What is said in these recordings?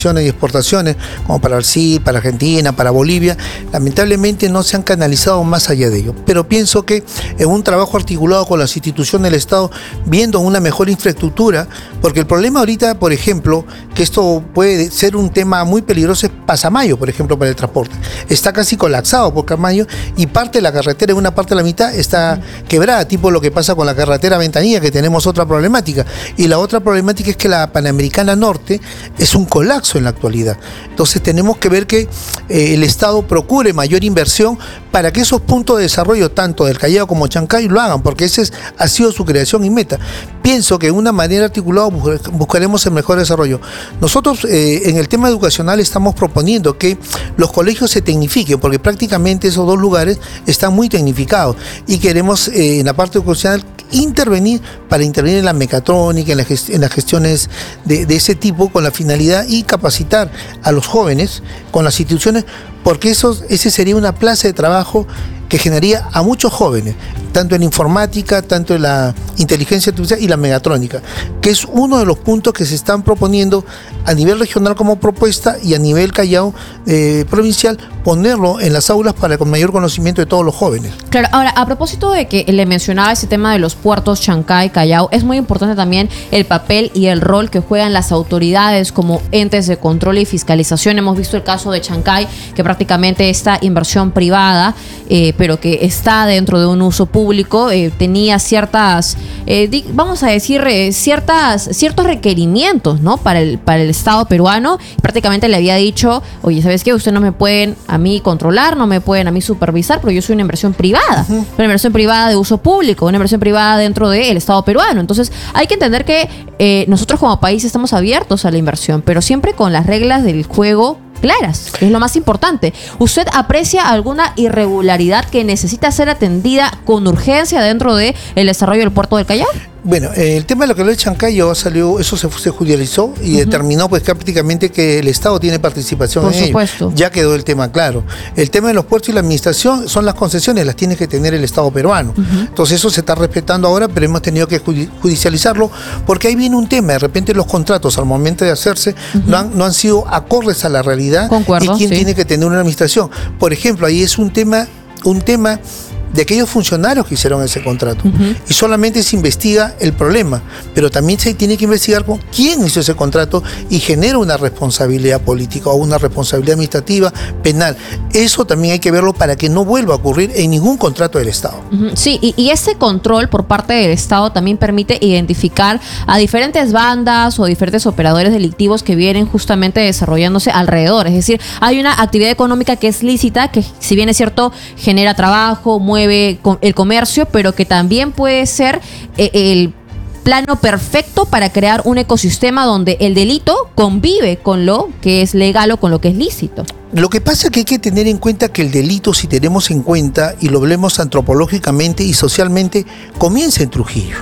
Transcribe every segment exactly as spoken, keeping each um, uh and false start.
y exportaciones, como para Brasil, para Argentina, para Bolivia, lamentablemente no se han canalizado más allá de ello. Pero pienso que en un trabajo articulado con las instituciones del Estado, viendo una mejor infraestructura, porque el problema ahorita, por ejemplo, que esto puede ser un tema muy peligroso, es Pasamayo, por ejemplo, para el transporte. Está casi colapsado por Pasamayo y parte de la carretera, en una parte de la mitad, está quebrada, tipo lo que pasa con la carretera Ventanilla, que tenemos otra problemática. Y la otra problemática es que la Panamericana Norte es un colapso en la actualidad. Entonces tenemos que ver que eh, el Estado procure mayor inversión para que esos puntos de desarrollo, tanto del Callao como Chancay, lo hagan, porque ese es, ha sido su creación y meta. Pienso que de una manera articulada buscaremos el mejor desarrollo. Nosotros eh, en el tema educacional estamos proponiendo que los colegios se tecnifiquen, porque prácticamente esos dos lugares están muy tecnificados y queremos eh, en la parte educacional intervenir para intervenir en la mecatrónica, en, la gest en las gestiones de, de ese tipo, con la finalidad y capacitar a los jóvenes con las instituciones, porque eso, ese sería una plaza de trabajo que generaría a muchos jóvenes, tanto en informática, tanto en la inteligencia artificial y la megatrónica, que es uno de los puntos que se están proponiendo a nivel regional como propuesta y a nivel Callao eh, provincial, ponerlo en las aulas para con mayor conocimiento de todos los jóvenes. Claro, ahora, a propósito de que le mencionaba ese tema de los puertos Chancay, Callao, es muy importante también el papel y el rol que juegan las autoridades como entes de control y fiscalización. Hemos visto el caso de Chancay, que prácticamente esta inversión privada, eh, pero que está dentro de un uso público, eh, tenía ciertas, eh, di, vamos a decir, eh, ciertas, ciertos requerimientos, ¿no? Para el, para el Estado peruano. Prácticamente le había dicho, oye, ¿sabes qué? Ustedes no me pueden a mí controlar, no me pueden a mí supervisar, pero yo soy una inversión privada, uh-huh. una inversión privada de uso público, una inversión privada dentro del Estado peruano. Entonces hay que entender que eh, nosotros como país estamos abiertos a la inversión, pero siempre con las reglas del juego claras, que es lo más importante. ¿Usted aprecia alguna irregularidad que necesita ser atendida con urgencia dentro del desarrollo del puerto del Callao? Bueno, eh, el tema de lo que lo de Chancay salió, eso se, se judicializó y uh-huh. determinó pues prácticamente que el Estado tiene participación Por en supuesto. ello. Ya quedó el tema claro. El tema de los puertos y la administración son las concesiones, las tiene que tener el Estado peruano. Uh-huh. Entonces eso se está respetando ahora, pero hemos tenido que judicializarlo porque ahí viene un tema. De repente los contratos al momento de hacerse uh-huh. no, han, no han sido acordes a la realidad. Concuerdo, y quién sí. tiene que tener una administración. Por ejemplo, ahí es un tema, un tema de aquellos funcionarios que hicieron ese contrato. Uh-huh. Y solamente se investiga el problema, pero también se tiene que investigar con quién hizo ese contrato y genera una responsabilidad política o una responsabilidad administrativa, penal. Eso también hay que verlo para que no vuelva a ocurrir en ningún contrato del Estado. Uh-huh. Sí, y, y ese control por parte del Estado también permite identificar a diferentes bandas o diferentes operadores delictivos que vienen justamente desarrollándose alrededor. Es decir, hay una actividad económica que es lícita, que si bien es cierto, genera trabajo, mueve el comercio, pero que también puede ser eh, el plano perfecto para crear un ecosistema donde el delito convive con lo que es legal o con lo que es lícito. Lo que pasa es que hay que tener en cuenta que el delito, si tenemos en cuenta y lo vemos antropológicamente y socialmente, comienza en Trujillo.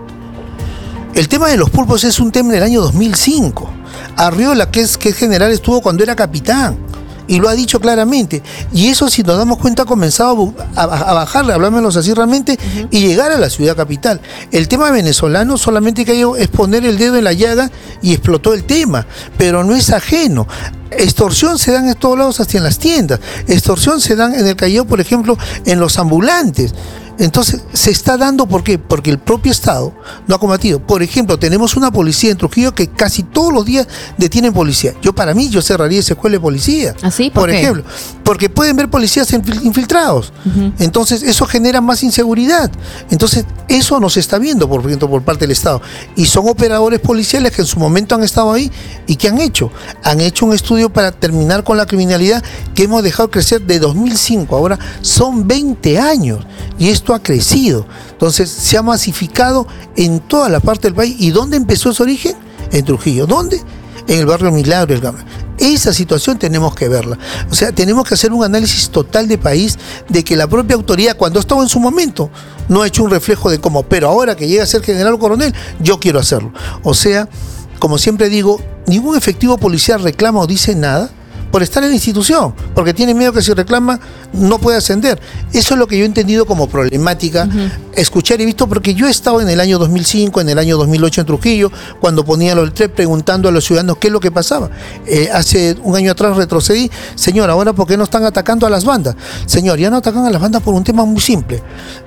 El tema de los pulpos es un tema del año dos mil cinco. Arriola, que es, que es general, estuvo cuando era capitán. Y lo ha dicho claramente. Y eso, si nos damos cuenta, ha comenzado a, a, a bajar, hablámonos así realmente, uh-huh. y llegar a la ciudad capital. El tema venezolano solamente que hay es poner el dedo en la llaga y explotó el tema. Pero no es ajeno. Extorsión se dan en todos lados, hasta en las tiendas. Extorsión se dan en el Callao, por ejemplo, en los ambulantes. Entonces, se está dando, ¿por qué? Porque el propio Estado no ha combatido. Por ejemplo, tenemos una policía en Trujillo que casi todos los días detienen policía. Yo, para mí, yo cerraría esa escuela de policía. ¿Así? ¿Por, por qué? ejemplo, porque pueden ver policías infiltrados. Uh-huh. Entonces, eso genera más inseguridad. Entonces, eso no se está viendo, por ejemplo, por parte del Estado. Y son operadores policiales que en su momento han estado ahí. ¿Y qué han hecho? Han hecho un estudio para terminar con la criminalidad que hemos dejado crecer de dos mil cinco. Ahora son veinte años. Y esto ha crecido. Entonces se ha masificado en toda la parte del país. ¿Y dónde empezó ese origen? En Trujillo. ¿Dónde? En el barrio Milagro. El Gama. Esa situación tenemos que verla. O sea, tenemos que hacer un análisis total de país, de que la propia autoridad, cuando estaba en su momento, no ha hecho un reflejo de cómo, pero ahora que llega a ser general o coronel, yo quiero hacerlo. O sea, como siempre digo, ningún efectivo policial reclama o dice nada, por estar en la institución, porque tiene miedo que si reclama no puede ascender. Eso es lo que yo he entendido como problemática, uh-huh. escuchar y visto, porque yo he estado en el año dos mil cinco, en el año dos mil ocho en Trujillo, cuando ponía lo del tren, preguntando a los ciudadanos qué es lo que pasaba. Eh, hace un año atrás retrocedí, señor, ahora ¿por qué no están atacando a las bandas? Señor, ya no atacan a las bandas por un tema muy simple.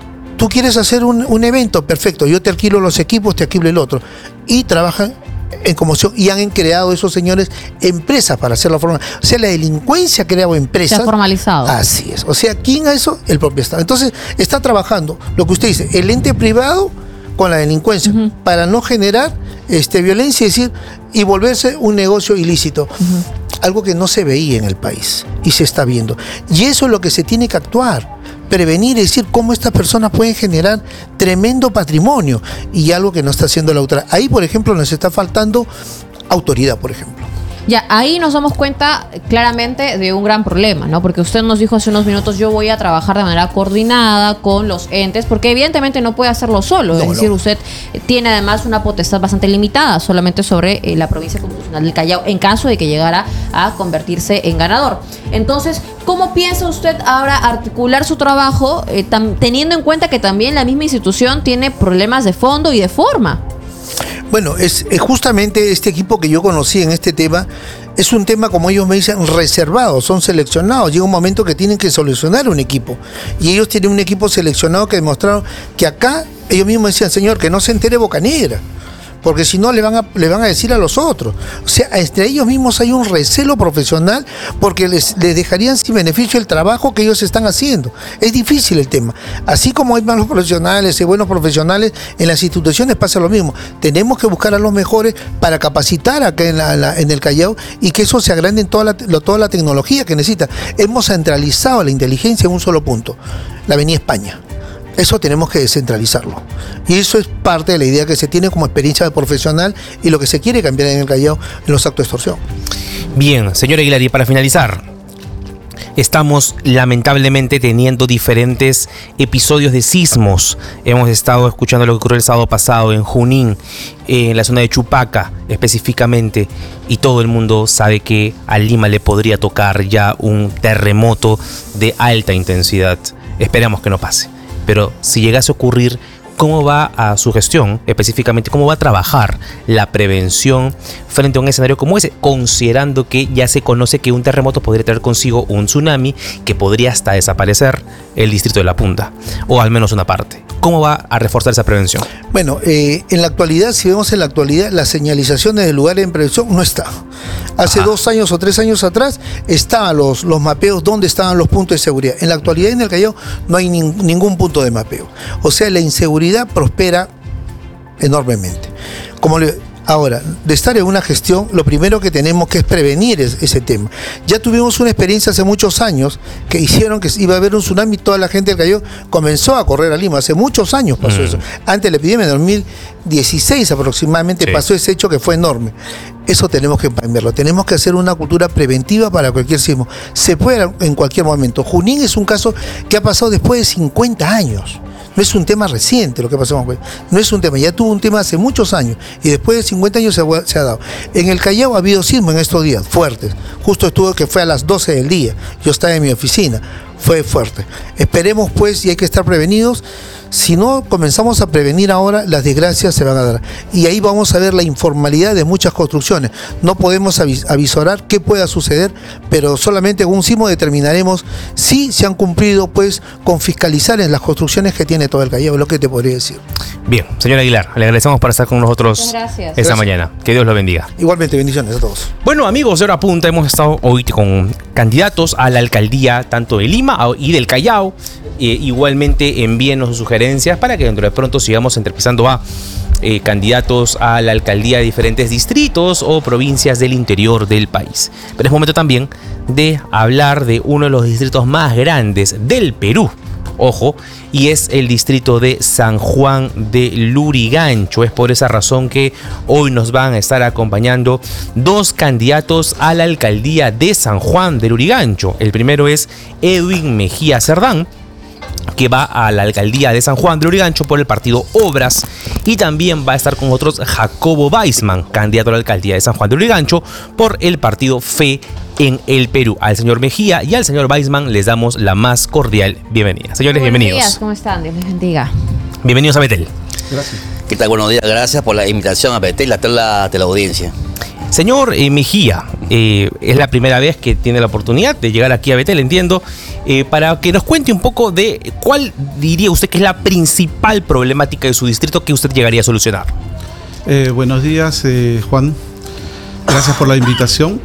Tú quieres hacer un, un evento, perfecto, yo te alquilo los equipos, te alquilo el otro. Y trabajan en conmoción y han creado esos señores empresas para hacerlo formal. O sea, la delincuencia ha creado empresas. Se ha formalizado. Así es. O sea, ¿quién ha eso? El propio Estado. Entonces, está trabajando, lo que usted dice, el ente privado con la delincuencia, uh-huh. para no generar este, violencia y decir, y volverse un negocio ilícito. Uh-huh. Algo que no se veía en el país y se está viendo. Y eso es lo que se tiene que actuar. Prevenir, es decir, cómo estas personas pueden generar tremendo patrimonio y algo que no está haciendo la autoridad. Ahí, por ejemplo, nos está faltando autoridad, por ejemplo. Ya, ahí nos damos cuenta claramente de un gran problema, ¿no? Porque usted nos dijo hace unos minutos, yo voy a trabajar de manera coordinada con los entes, porque evidentemente no puede hacerlo solo. No, es decir, no. Usted tiene además una potestad bastante limitada solamente sobre eh, la provincia constitucional del Callao, en caso de que llegara a convertirse en ganador. Entonces, ¿cómo piensa usted ahora articular su trabajo, eh, tam- teniendo en cuenta que también la misma institución tiene problemas de fondo y de forma? Bueno, es, es justamente este equipo que yo conocí en este tema, es un tema, como ellos me dicen, reservado, son seleccionados. Llega un momento que tienen que solucionar un equipo. Y ellos tienen un equipo seleccionado que demostraron que acá, ellos mismos decían, señor, que no se entere Bocanegra, porque si no le van a, le van a decir a los otros. O sea, entre ellos mismos hay un recelo profesional porque les, les dejarían sin beneficio el trabajo que ellos están haciendo. Es difícil el tema. Así como hay malos profesionales y buenos profesionales, en las instituciones pasa lo mismo. Tenemos que buscar a los mejores para capacitar acá en, la, la, en el Callao y que eso se agrande en toda la, toda la tecnología que necesita. Hemos centralizado la inteligencia en un solo punto, la Avenida España. Eso tenemos que descentralizarlo. Y eso es parte de la idea que se tiene como experiencia profesional y lo que se quiere cambiar en el Callao en los actos de extorsión. Bien, señor Aguilar, y para finalizar, estamos lamentablemente teniendo diferentes episodios de sismos. Hemos estado escuchando lo que ocurrió el sábado pasado en Junín, en la zona de Chupaca específicamente, y todo el mundo sabe que a Lima le podría tocar ya un terremoto de alta intensidad. Esperamos que no pase. Pero si llegase a ocurrir, ¿cómo va a su gestión? Específicamente, ¿cómo va a trabajar la prevención frente a un escenario como ese? Considerando que ya se conoce que un terremoto podría traer consigo un tsunami que podría hasta desaparecer el distrito de La Punta, o al menos una parte. ¿Cómo va a reforzar esa prevención? Bueno, eh, en la actualidad, si vemos en la actualidad, la señalización del lugar de prevención no está. Hace Ajá. dos años o tres años atrás estaban los, los mapeos, donde estaban los puntos de seguridad. En la actualidad en el Callao no hay nin, ningún punto de mapeo. O sea, la inseguridad prospera enormemente. Como le, ahora, de estar en una gestión, lo primero que tenemos que es prevenir es, ese tema. Ya tuvimos una experiencia hace muchos años que hicieron que iba a haber un tsunami, toda la gente del Callao comenzó a correr a Lima. Hace muchos años pasó mm. eso. Antes de la epidemia, en dos mil dieciséis aproximadamente, sí. pasó ese hecho que fue enorme. Eso tenemos que cambiarlo. Tenemos que hacer una cultura preventiva para cualquier sismo. Se puede en cualquier momento. Junín es un caso que ha pasado después de cincuenta años. No es un tema reciente lo que pasó. No es un tema, ya tuvo un tema hace muchos años y después de cincuenta años se, se ha dado. En el Callao ha habido sismos en estos días, fuertes. Justo estuvo que fue a las doce del día. Yo estaba en mi oficina. Fue fuerte. Esperemos pues, y hay que estar prevenidos. Si no comenzamos a prevenir ahora, las desgracias se van a dar. Y ahí vamos a ver la informalidad de muchas construcciones. No podemos avis avisorar qué pueda suceder, pero solamente con un sismo determinaremos si se han cumplido pues con fiscalizar en las construcciones que tiene todo el Callao, es lo que te podría decir. Bien, señor Aguilar, le agradecemos por estar con nosotros esta gracias. mañana. Que Dios lo bendiga. Igualmente, bendiciones a todos. Bueno, amigos de Hora Punta, hemos estado hoy con candidatos a la alcaldía tanto de Lima y del Callao. Eh, igualmente envíenos sus sugerencias para que dentro de pronto sigamos entrevistando a eh, candidatos a la alcaldía de diferentes distritos o provincias del interior del país. Pero es momento también de hablar de uno de los distritos más grandes del Perú. Ojo, y es el distrito de San Juan de Lurigancho. Es por esa razón que hoy nos van a estar acompañando dos candidatos a la alcaldía de San Juan de Lurigancho. El primero es Edwin Mejía Cerdán, que va a la alcaldía de San Juan de Lurigancho por el partido Obras, y también va a estar con nosotros Jacobo Weisman, candidato a la alcaldía de San Juan de Lurigancho por el partido Fe en el Perú. Al señor Mejía y al señor Weissman les damos la más cordial bienvenida. Señores, Buenos bienvenidos. días, ¿cómo están? Dios les bendiga. Bienvenidos a Betel. Gracias. ¿Qué tal? Buenos días, gracias por la invitación a Betel, a toda la teleaudiencia. Señor eh, Mejía, eh, es la primera vez que tiene la oportunidad de llegar aquí a Betel, entiendo, eh, para que nos cuente un poco de cuál diría usted que es la principal problemática de su distrito que usted llegaría a solucionar. Eh, buenos días, eh, Juan. Gracias por la invitación.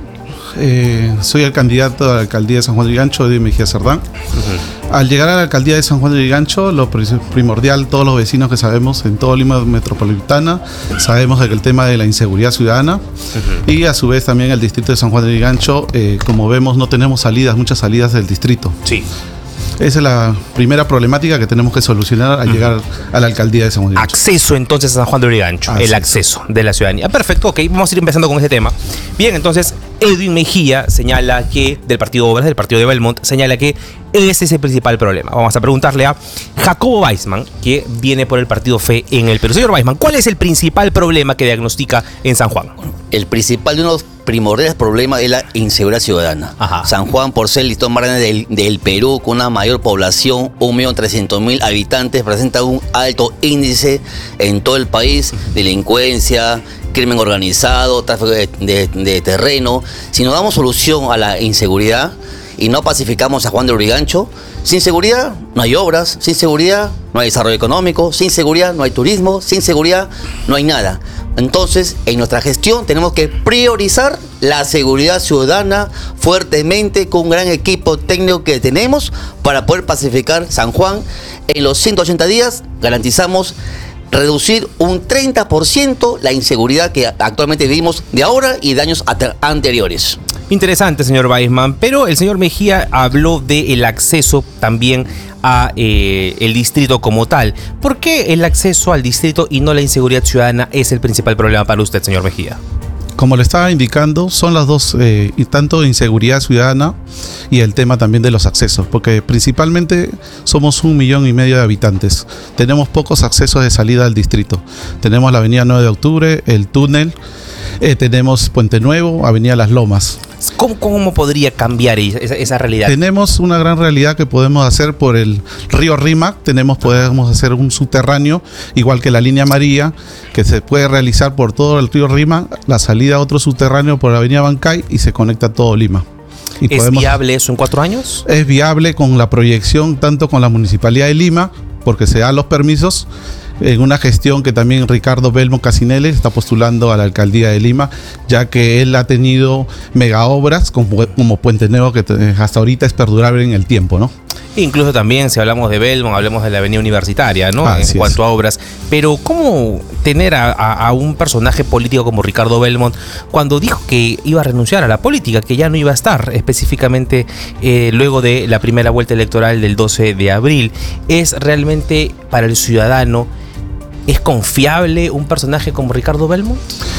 Eh, soy el candidato a la alcaldía de San Juan de Lurigancho, Edwin Mejía Cerdán. Uh-huh. Al llegar a la alcaldía de San Juan de Lurigancho, lo primordial, todos los vecinos que sabemos en todo Lima metropolitana, sabemos de que el tema de la inseguridad ciudadana, uh-huh, y a su vez también el distrito de San Juan de Lurigancho, eh, como vemos, no tenemos salidas, muchas salidas del distrito. Sí. Esa es la primera problemática que tenemos que solucionar al uh-huh. llegar a la alcaldía de San Juan de Lurigancho. Acceso entonces a San Juan de Lurigancho, Así el acceso es. de la ciudadanía. Perfecto, ok, vamos a ir empezando con este tema. Bien, entonces Edwin Mejía señala que, del partido Obras, del partido de Belmont, señala que ese es el principal problema. Vamos a preguntarle a Jacobo Weissman, que viene por el partido Fe en el Perú. Señor Weissman, ¿cuál es el principal problema que diagnostica en San Juan? El principal de unos primordiales problemas es la inseguridad ciudadana. Ajá. San Juan, por ser el listón más grande del, del Perú, con una mayor población, un millón trescientos mil habitantes, presenta un alto índice en todo el país, delincuencia, crimen organizado, tráfico de, de, de terreno. Si no damos solución a la inseguridad y no pacificamos a Juan de Lurigancho, sin seguridad no hay obras, sin seguridad no hay desarrollo económico, sin seguridad no hay turismo, sin seguridad no hay nada. Entonces, en nuestra gestión tenemos que priorizar la seguridad ciudadana fuertemente con un gran equipo técnico que tenemos para poder pacificar San Juan. En los ciento ochenta días garantizamos reducir un treinta por ciento la inseguridad que actualmente vivimos de ahora y de años anteriores. Interesante, señor Weissman, pero el señor Mejía habló del acceso también a eh, el distrito como tal. ¿Por qué el acceso al distrito y no la inseguridad ciudadana es el principal problema para usted, señor Mejía? Como le estaba indicando, son las dos, eh, tanto inseguridad ciudadana y el tema también de los accesos, porque principalmente somos un millón y medio de habitantes. Tenemos pocos accesos de salida al distrito. Tenemos la avenida nueve de octubre, el túnel, eh, tenemos Puente Nuevo, avenida Las Lomas. ¿Cómo, cómo podría cambiar esa, esa realidad? Tenemos una gran realidad que podemos hacer por el río Rímac. Tenemos, podemos hacer un subterráneo, igual que la línea María, que se puede realizar por todo el río Rímac, la salida a otro subterráneo por la avenida Bancay y se conecta todo Lima. Y ¿Es podemos, viable eso en cuatro años? Es viable con la proyección, tanto con la Municipalidad de Lima, porque se dan los permisos, en una gestión que también Ricardo Belmont Casinelli está postulando a la alcaldía de Lima, ya que él ha tenido mega obras como, como Puente Nuevo, que hasta ahorita es perdurable en el tiempo, ¿no? Incluso también, si hablamos de Belmont, hablemos de la avenida Universitaria, ¿no? Así en cuanto es. a obras. Pero, ¿cómo tener a, a, a un personaje político como Ricardo Belmont cuando dijo que iba a renunciar a la política, que ya no iba a estar específicamente eh, luego de la primera vuelta electoral del doce de abril? ¿Es realmente para el ciudadano, es confiable un personaje como Ricardo Belmont?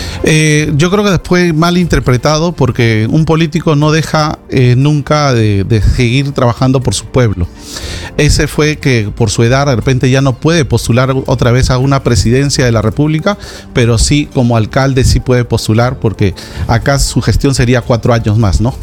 Eh, yo creo que después mal interpretado, porque un político no deja eh, nunca de, de seguir trabajando por su pueblo. Ese fue que por su edad de repente ya no puede postular otra vez a una presidencia de la República, pero sí como alcalde sí puede postular, porque acá su gestión sería cuatro años más, ¿no?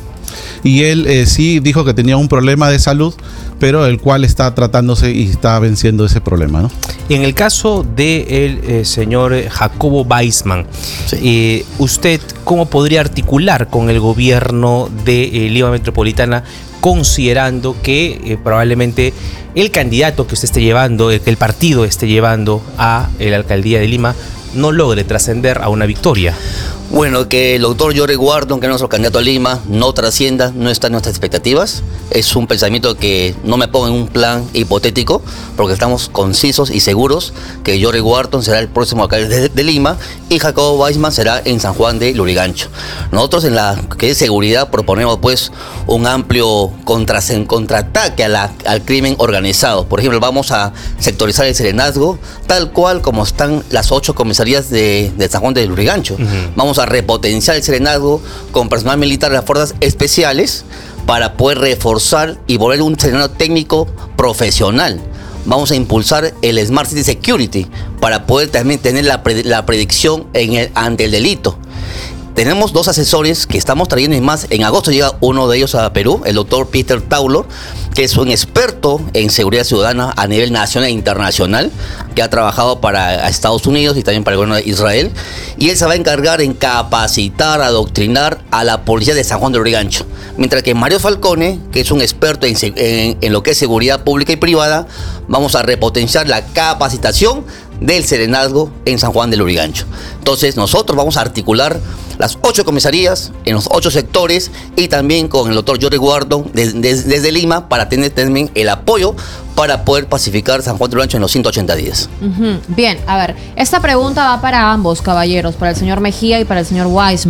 Y él eh, sí dijo que tenía un problema de salud, pero el cual está tratándose y está venciendo ese problema, ¿no? En el caso del eh, señor Jacobo Weissman, sí. eh, ¿usted cómo podría articular con el gobierno de eh, Lima Metropolitana, considerando que eh, probablemente el candidato que usted esté llevando, eh, que el partido esté llevando a la alcaldía de Lima, no logre trascender a una victoria? Bueno, que el doctor Jorge Guardon, que es nuestro candidato a Lima, no trascienda, no está en nuestras expectativas. Es un pensamiento que no me pongo en un plan hipotético, porque estamos concisos y seguros que Jorge Guardon será el próximo alcalde de, de Lima y Jacobo Weissman será en San Juan de Lurigancho. Nosotros en la que es seguridad proponemos pues un amplio contra, contraataque a la, al crimen organizado. Por ejemplo, vamos a sectorizar el serenazgo tal cual como están las ocho comisarías de, de San Juan de Lurigancho. Uh-huh. Vamos a a repotenciar el serenazgo con personal militar de las fuerzas especiales para poder reforzar y volver un serenazgo técnico profesional. Vamos a impulsar el Smart City Security para poder también tener la, pre la predicción en el, ante el delito. tenemos dos asesores que estamos trayendo, y más, en agosto llega uno de ellos a Perú, el doctor Peter Taylor, que es un experto en seguridad ciudadana a nivel nacional e internacional, que ha trabajado para Estados Unidos y también para el gobierno de Israel, y él se va a encargar en capacitar, adoctrinar a la policía de San Juan de Lurigancho, mientras que Mario Falcone, que es un experto en, en, en lo que es seguridad pública y privada, vamos a repotenciar la capacitación del serenazgo en San Juan de Lurigancho. Entonces nosotros vamos a articular las ocho comisarías en los ocho sectores y también con el doctor Jorge Guardo desde, desde, desde Lima para tener también el apoyo para poder pacificar San Juan de Lurigancho en los ciento ochenta días. Uh-huh. Bien, a ver, esta pregunta va para ambos caballeros, para el señor Mejía y para el señor Weissman.